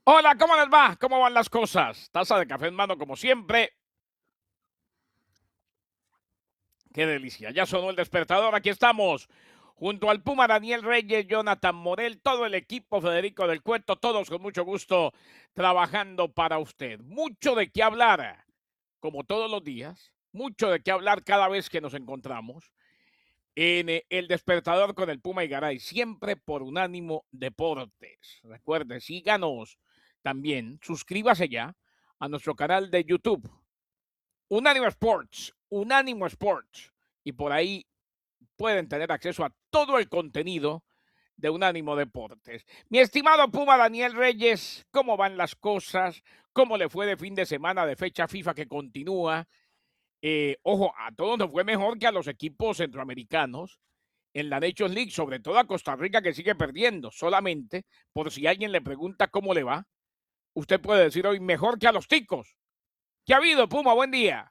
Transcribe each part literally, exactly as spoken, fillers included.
Hola, ¿cómo les va? ¿Cómo van las cosas? Taza de café en mano, como siempre. Qué delicia. Ya sonó el despertador. Aquí estamos. Junto al Puma Daniel Reyes, Jonathan Morel, todo el equipo Federico del Cueto, todos con mucho gusto trabajando para usted. Mucho de qué hablar, como todos los días. Mucho de qué hablar cada vez que nos encontramos en eh, el despertador con el Puma y Garay, siempre por Unánimo Deportes. Recuerde, síganos también, suscríbase ya a nuestro canal de YouTube, Unánimo Sports, Unánimo Sports, y por ahí pueden tener acceso a todo el contenido de Unánimo Deportes. Mi estimado Puma Daniel Reyes, ¿cómo van las cosas? ¿Cómo le fue de fin de semana de fecha FIFA que continúa? Eh, ojo, a todos nos fue mejor que a los equipos centroamericanos en la Nations League, sobre todo a Costa Rica que sigue perdiendo. Solamente, por si alguien le pregunta cómo le va, usted puede decir hoy mejor que a los ticos. ¿Qué ha habido, Puma? Buen día.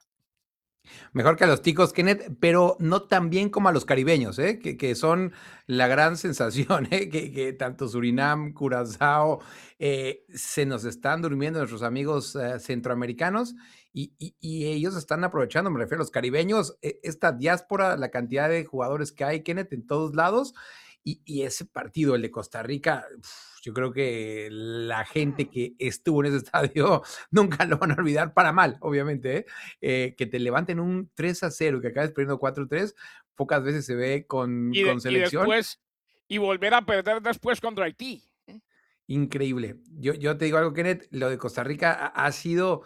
Mejor que a los ticos, Kenneth, pero no tan bien como a los caribeños, ¿eh? que, que son la gran sensación, ¿eh? que, que tanto Surinam, Curazao, eh, se nos están durmiendo nuestros amigos eh, centroamericanos y, y, y ellos están aprovechando, me refiero a los caribeños, eh, esta diáspora, la cantidad de jugadores que hay, Kenneth, en todos lados, y, y ese partido, el de Costa Rica, uf, yo creo que la gente que estuvo en ese estadio nunca lo van a olvidar para mal, obviamente, ¿eh? Eh, que te levanten un tres a cero y que acabes perdiendo cuatro tres, pocas veces se ve con, Y, de, con y selección. después, y volver a perder después contra Haití. Increíble. Yo, yo te digo algo, Kenneth, lo de Costa Rica ha, ha sido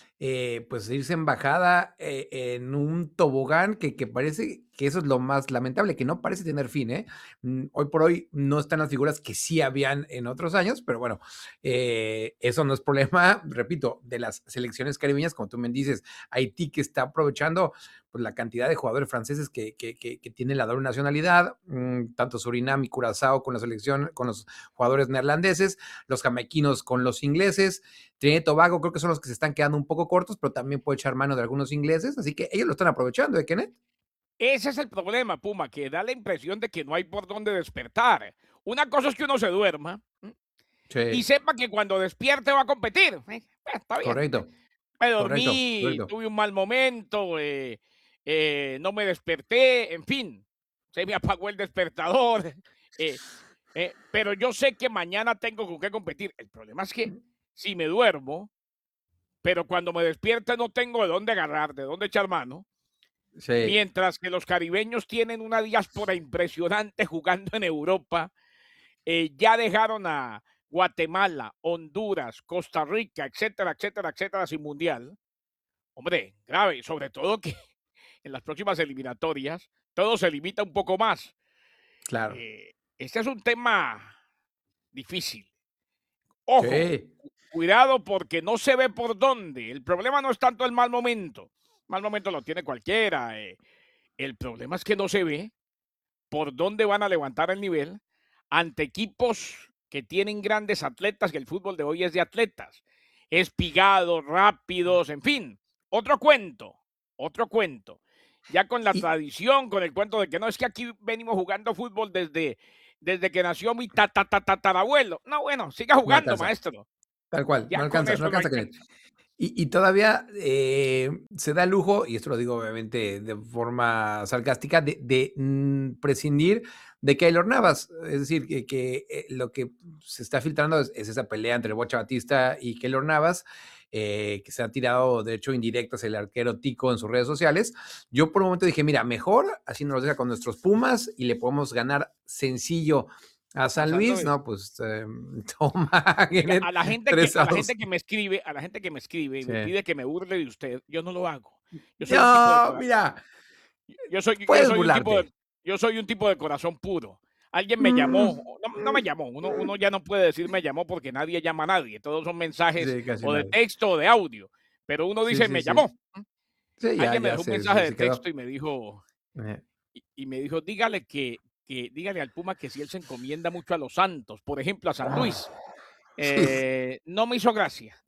eh, pues irse embajada eh, en un tobogán que, que parece que eso es lo más lamentable, que no parece tener fin, ¿eh? Mm, Hoy por hoy no están las figuras que sí habían en otros años, pero bueno, eh, eso no es problema, repito, de las selecciones caribeñas, como tú me dices, Haití que está aprovechando pues, la cantidad de jugadores franceses que, que, que, que tiene la doble nacionalidad, mmm, tanto Surinam y Curazao con la selección, con los jugadores neerlandeses, los jamaiquinos con los ingleses, Trinidad y Tobago creo que son los que se están quedando un poco cortos, pero también puede echar mano de algunos ingleses, así que ellos lo están aprovechando, ¿eh, Kenneth? Ese es el problema, Puma, que da la impresión de que no hay por dónde despertar. Una cosa es que uno se duerma, ¿m? Y Sí, sepa que cuando despierte va a competir. Eh, eh, está bien. eh. correcto, Me correcto, dormí, correcto. tuve un mal momento, eh, eh, no me desperté, en fin, se me apagó el despertador. eh, eh, pero yo sé que mañana tengo con qué competir. El problema es que si me duermo, pero cuando me despierte no tengo de dónde agarrar, de dónde echar mano. Sí. Mientras que los caribeños tienen una diáspora impresionante jugando en Europa, eh, ya dejaron a Guatemala, Honduras, Costa Rica, etcétera, etcétera, etcétera, sin mundial. Hombre, grave, sobre todo que en las próximas eliminatorias todo se limita un poco más. Claro. Eh, este es un tema difícil. Ojo, Sí. cu- cuidado porque no se ve por dónde. El problema no es tanto el mal momento. Mal momento lo tiene cualquiera. eh. El problema es que no se ve por dónde van a levantar el nivel ante equipos que tienen grandes atletas, que el fútbol de hoy es de atletas, espigados, rápidos, en fin, otro cuento, otro cuento. Ya con la Y, tradición, con el cuento de que no es que aquí venimos jugando fútbol desde, desde que nació mi tatarabuelo. No, bueno, siga no jugando, alcanza, maestro. tal cual, no Ya con alcanza, no eso no alcanza, Kenneth. alcanza. Y, y todavía eh, se da el lujo, y esto lo digo obviamente de forma sarcástica, de, de mm, prescindir de Keylor Navas. Es decir, que, que eh, lo que se está filtrando es, es esa pelea entre Bocha Batista y Keylor Navas, eh, que se ha tirado de hecho indirectas el arquero Tico en sus redes sociales. Yo por un momento dije, mira, mejor así nos lo deja con nuestros Pumas y le podemos ganar sencillo a A San San Luis. Luis. No, pues eh, toma, Oiga, Kenneth, a la gente que tres a a la dos. gente que me escribe, a la gente que me escribe y Sí. me pide que me burle de usted, yo no lo hago. Yo soy un tipo de No, cora mira, yo soy yo puedes soy un tipo de burlarte. yo soy un tipo de corazón puro. Alguien me Mm, llamó, no no me llamó, uno uno ya no puede decir me llamó porque nadie llama a nadie, todos son mensajes sí, casi o de nadie. texto o de audio, pero uno Sí, dice: sí, "Me sí. llamó". Sí, ya, Alguien me ya dejó un se, mensaje se, de se texto quedó. y me dijo Eh, y y me dijo: "Dígale que que dígale al Puma que si él se encomienda mucho a los Santos, por ejemplo, a San Luis". sí. Eh, no me hizo gracia,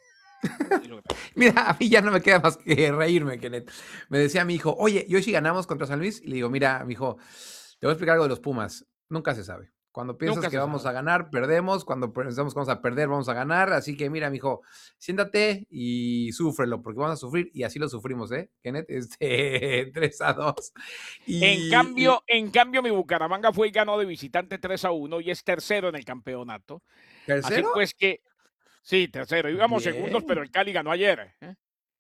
no me hizo gracia. Mira, a mí ya no me queda más que reírme, Kenneth. Me decía mi hijo, oye, ¿y hoy sí ganamos contra San Luis? Y le digo, mira, mi hijo, te voy a explicar algo de los Pumas. Nunca se sabe. Cuando piensas Nunca que se vamos a sabe. ganar, perdemos. Cuando pensamos que vamos a perder, vamos a ganar. Así que mira, mijo, siéntate y súfrelo, porque vamos a sufrir, y así lo sufrimos, ¿eh, Kenneth? Este, tres a dos. En Y, y cambio en cambio, mi Bucaramanga fue y ganó de visitante tres a uno y es tercero en el campeonato. Así ¿tercero? pues que sí, tercero. Íbamos segundos, pero Bien. el Cali ganó ayer, ¿eh?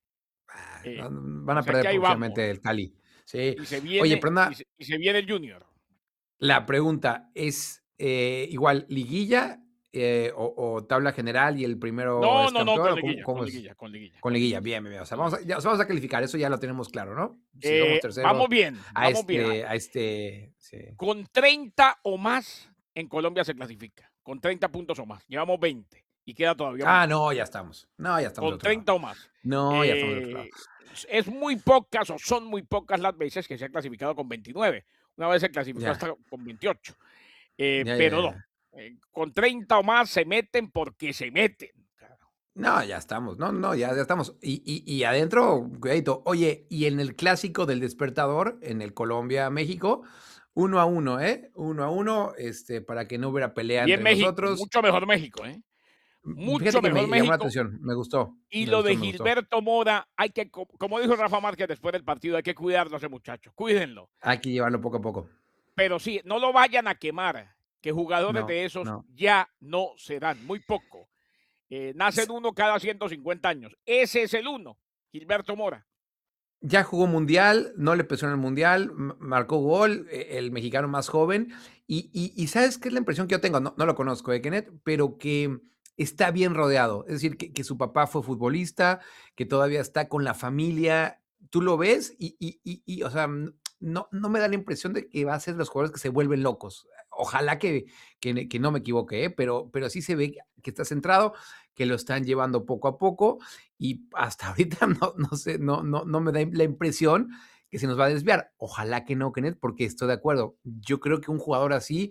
Ah, Eh, van van o a sea que perder ahí vamos. próximamente el Cali. Sí. Y se Oye, pero viene y anda, se y se viene el Junior. la pregunta es, eh, igual, ¿liguilla, eh, o o tabla general y el primero No, es no, no, campeón con o cómo liguilla, cómo con es? liguilla, con liguilla, Con con liguilla, liguilla. bien, bien, bien. O sea, vamos Sí. a ya, o sea, vamos a calificar, eso ya lo tenemos claro, ¿no? Si somos Eh, vamos terceros bien, a vamos bien. este a este sí. Con treinta o más, en Colombia se clasifica, con treinta puntos o más. Llevamos veinte y queda todavía Ah, mucho. no, ya estamos. No, ya estamos del Con otro lado. treinta o más. No, ya estamos del otro lado. Eh, es es muy pocas o son muy pocas las veces que se ha clasificado con veintinueve. Una vez se clasificó Ya. hasta con veintiocho. Eh, Ya, ya, pero no, ya. eh, con treinta o más se meten porque se meten. Claro. No, ya estamos. No, no, ya ya estamos. Y y y adentro, cuidadito. Oye, y en el clásico del despertador, en el Colombia-México, uno a uno, ¿eh? uno a uno, este, para que no hubiera pelea Bien entre México, nosotros. mucho mejor México, ¿eh? Mm, fíjate Mucho que mejor me llamó la México. atención, me gustó, Y me lo gustó, de me gustó. Gilberto Mora, hay que, co como dijo Rafa Márquez después del partido, hay que cuidarlo a ese muchacho, cuídenlo. Hay que llevarlo poco a poco. Pero sí, no lo vayan a quemar, que jugadores No, de esos no. ya no se dan, muy poco. Eh, nacen S uno cada ciento cincuenta años. Ese es el uno, Gilberto Mora. Ya jugó mundial, no le pesó en el mundial, m marcó gol, e el mexicano más joven. Y y y, ¿sabes qué es la impresión que yo tengo? No no lo conozco, eh, Kenneth, pero que está bien rodeado. Es decir, que que su papá fue futbolista, que todavía está con la familia. Tú lo ves y y y y, o sea, n no no me da la impresión de que va a ser de los jugadores que se vuelven locos. Ojalá que que ne que no me equivoque, ¿eh? Pero pero sí se ve que está centrado, que lo están llevando poco a poco, y hasta ahorita no no sé, no no no me da la impresión que se nos va a desviar. Ojalá que no, Kenneth, porque estoy de acuerdo. Yo creo que un jugador así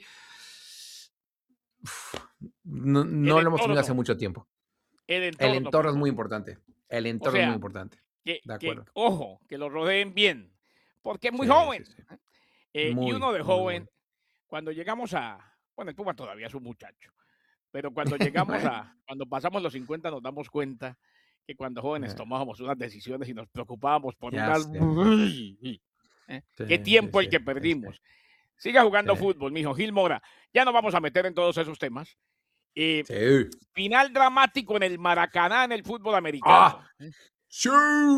no El no lo hemos tenido hace entorno, mucho tiempo. el El entorno, entorno es muy perdón. importante. El O entorno es muy sea, importante. que De que, acuerdo. ojo, que lo rodeen bien, porque es muy Sí, sí, joven. sí. Eh, y Muy, uno de muy joven, bueno. cuando llegamos a bueno, el Puma todavía es un muchacho, pero cuando llegamos Bueno. a cuando pasamos los cincuenta nos damos cuenta que cuando jóvenes Eh. tomábamos unas decisiones y nos preocupábamos por Ya unas sé. ¿eh? Sí, Qué sí, tiempo el sí, que sí, sí. perdimos. Siga Sí. jugando fútbol, mijo. Gil Mora. Ya nos vamos a meter en todos esos temas. Eh, Sí. final dramático en el Maracaná en el fútbol ¡Ah! americano, ¿eh? ¡Sí!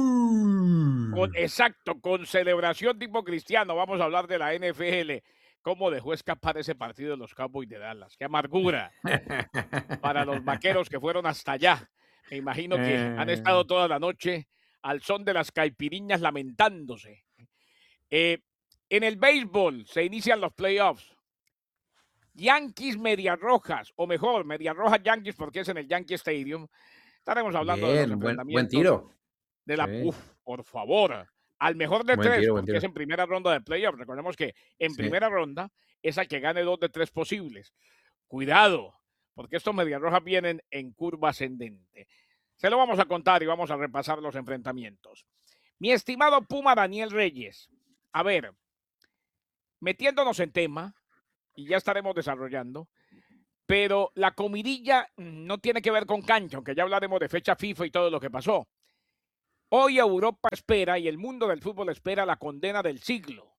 Con exacto, con celebración tipo cristiano. Vamos a hablar de la N F L. Cómo dejó escapar ese partido de los Cowboys de Dallas. Qué amargura para los vaqueros que fueron hasta allá. Me imagino que han estado Eh. toda la noche al son de las caipiriñas lamentándose. Eh, en el béisbol se inician los playoffs. Yankees Medias Rojas, o mejor, Medias Rojas Yankees porque es en el Yankee Stadium. Estaremos hablando de los Bien, buen buen enfrentamientos tiro. de la Sí. uf, por favor, al mejor de Buen tres, tiro, buen porque es tiro. en primera ronda de playoffs. Recordemos que en Sí. primera ronda es al que gane dos de tres posibles. Cuidado, porque estos Medias Rojas vienen en curva ascendente. Se lo vamos a contar y vamos a repasar los enfrentamientos. Mi estimado Puma Daniel Reyes, a ver, metiéndonos en tema, y ya estaremos desarrollando, pero la comidilla no tiene que ver con cancha, aunque ya hablaremos de fecha FIFA y todo lo que pasó. Hoy Europa espera y el mundo del fútbol espera la condena del siglo.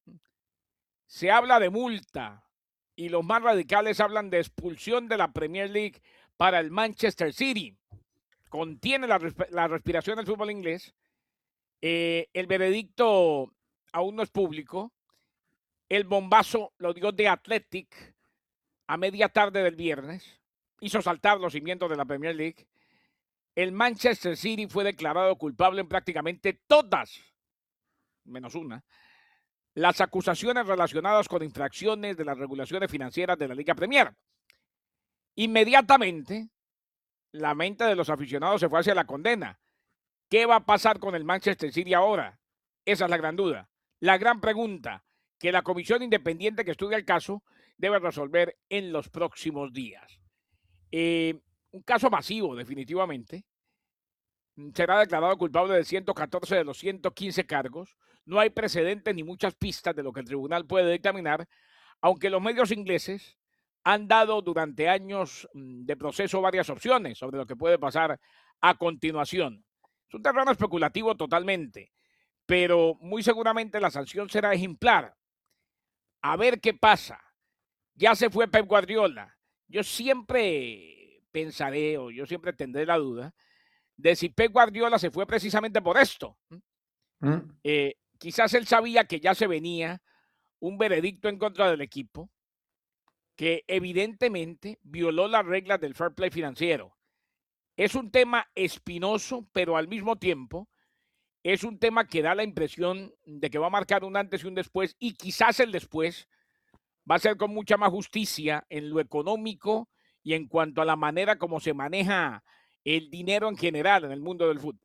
Se habla de multa y los más radicales hablan de expulsión de la Premier League para el Manchester City. Contiene la, resp la respiración del fútbol inglés. Eh, el veredicto aún no es público. El bombazo lo dio The Athletic a media tarde del viernes. Hizo saltar los cimientos de la Premier League. El Manchester City fue declarado culpable en prácticamente todas, menos una, las acusaciones relacionadas con infracciones de las regulaciones financieras de la Liga Premier. Inmediatamente, la mente de los aficionados se fue hacia la condena. ¿Qué va a pasar con el Manchester City ahora? Esa es la gran duda. La gran pregunta que la comisión independiente que estudia el caso debe resolver en los próximos días. Eh, un caso masivo, definitivamente. Será declarado culpable de ciento catorce de los ciento quince cargos. No hay precedentes ni muchas pistas de lo que el tribunal puede dictaminar, aunque los medios ingleses han dado durante años mm, de proceso varias opciones sobre lo que puede pasar a continuación. Es un terreno especulativo totalmente, pero muy seguramente la sanción será ejemplar. A ver qué pasa. Ya se fue Pep Guardiola. Yo siempre pensaré o yo siempre tendré la duda de si Pep Guardiola se fue precisamente por esto. Mm. Eh, quizás él sabía que ya se venía un veredicto en contra del equipo que evidentemente violó las reglas del fair play financiero. Es un tema espinoso, pero al mismo tiempo es un tema que da la impresión de que va a marcar un antes y un después, y quizás el después va a ser con mucha más justicia en lo económico y en cuanto a la manera como se maneja el dinero en general en el mundo del fútbol.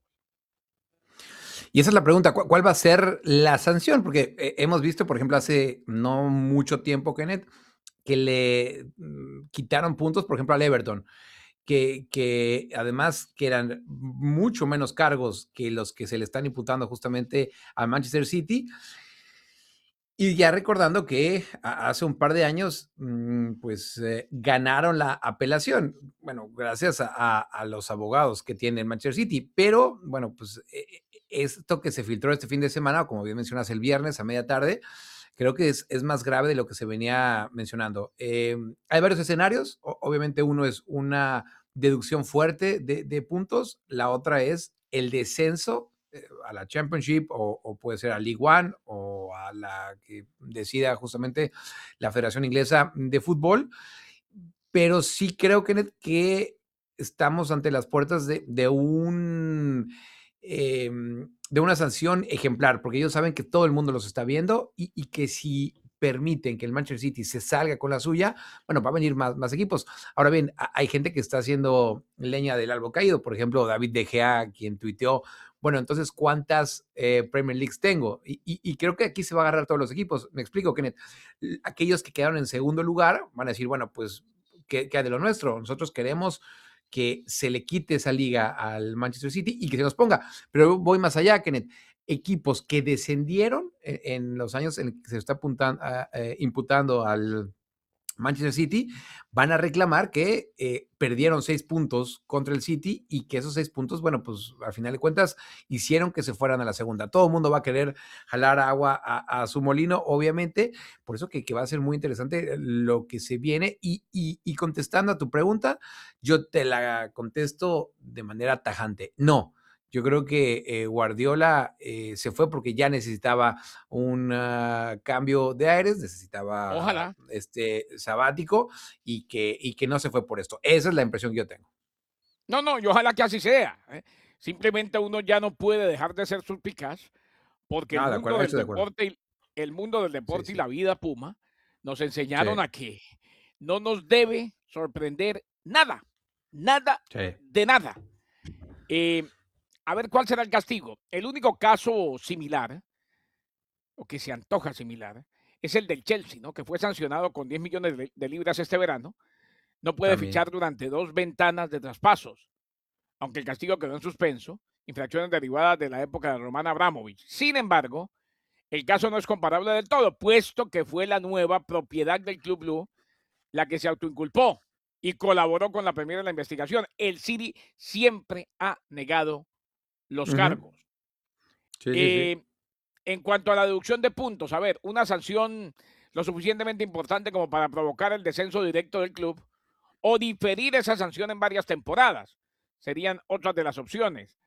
Y esa es la pregunta, ¿cuál, cuál va a ser la sanción? Porque eh, hemos visto, por ejemplo, hace no mucho tiempo, Kenneth, que le mm, quitaron puntos, por ejemplo, al Everton, que, que además que eran mucho menos cargos que los que se le están imputando justamente al Manchester City. Y ya recordando que a- hace un par de años, mm, pues eh, ganaron la apelación, bueno, gracias a, a- a los abogados que tiene el Manchester City, pero bueno, pues eh, eh, esto que se filtró este fin de semana, como bien mencionas, el viernes a media tarde, creo que es, es más grave de lo que se venía mencionando. Eh, hay varios escenarios, o- obviamente uno es una deducción fuerte de, de puntos, la otra es el descenso eh, a la Championship o, o, puede ser a League One o a la que decida justamente la Federación Inglesa de Fútbol, pero sí creo que, que estamos ante las puertas de, de un eh, de una sanción ejemplar, porque ellos saben que todo el mundo los está viendo y, y que si permiten que el Manchester City se salga con la suya, bueno, va a venir más, más equipos. Ahora bien, hay gente que está haciendo leña del árbol caído, por ejemplo, David De Gea, quien tuiteó, bueno, entonces, ¿cuántas eh, Premier Leagues tengo? Y, y, y, creo que aquí se va a agarrar todos los equipos. Me explico, Kenneth. Aquellos que quedaron en segundo lugar van a decir, bueno, pues, ¿qué, qué hay de lo nuestro? Nosotros queremos que se le quite esa liga al Manchester City y que se nos ponga. Pero voy más allá, Kenneth. Equipos que descendieron en, en los años en que se está apuntando, uh, eh, imputando al Manchester City, van a reclamar que eh, perdieron seis puntos contra el City y que esos seis puntos, bueno, pues al final de cuentas hicieron que se fueran a la segunda. Todo el mundo va a querer jalar agua a, a su molino, obviamente, por eso que, que, va a ser muy interesante lo que se viene y, y, y contestando a tu pregunta, yo te la contesto de manera tajante. No, yo creo que eh, Guardiola eh, se fue porque ya necesitaba un uh, cambio de aires, necesitaba Ojalá. este sabático y que, y que no se fue por esto. Esa es la impresión que yo tengo. No, no, y ojalá que así sea. ¿eh? Simplemente uno ya no puede dejar de ser suspicaz porque el No, de mundo acuerdo, del estoy de acuerdo. deporte y el mundo del Sí, deporte y sí. la vida Puma nos enseñaron Sí, a que no nos debe sorprender nada, nada sí. de nada. Eh, a ver cuál será el castigo. El único caso similar, o que se antoja similar, es el del Chelsea, ¿no? Que fue sancionado con diez millones de, de libras este verano. No puede También. fichar durante dos ventanas de traspasos, aunque el castigo quedó en suspenso, infracciones derivadas de la época de Roman Abramovich. Sin embargo, el caso no es comparable del todo, puesto que fue la nueva propiedad del Club Blue la que se autoinculpó y colaboró con la Premier en la investigación. El City siempre ha negado los Ujú. cargos. Sí, sí, sí. Eh, en cuanto a la deducción de puntos, a ver, una sanción lo suficientemente importante como para provocar el descenso directo del club o diferir esa sanción en varias temporadas. Serían otras de las opciones.